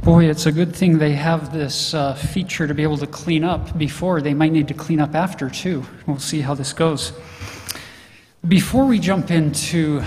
Boy, it's a good thing they have this feature to be able to clean up before. They might need to clean up after, too. We'll see how this goes. Before we jump into